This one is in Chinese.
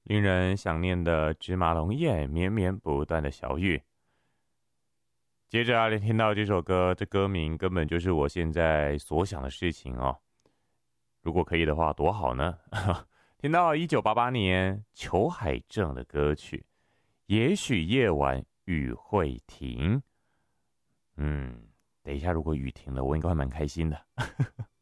令人想念的芝麻龙眼，绵绵不断的小雨。接着啊，听到这首歌，这歌名根本就是我现在所想的事情哦。如果可以的话，多好呢！听到1988年裘海正的歌曲《也许夜晚雨会停》。等一下，如果雨停了，我应该会蛮开心的。